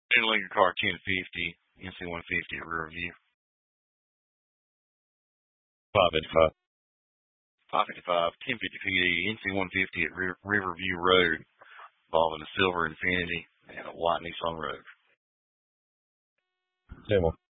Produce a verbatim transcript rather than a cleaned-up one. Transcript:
Handling your car ten fifty, N C one fifty at Riverview. five fifty-five. five fifty-five, ten fifty P D, N C one fifty at River, Riverview Road, involving a silver Infiniti and a white Nissan Rogue. ten one.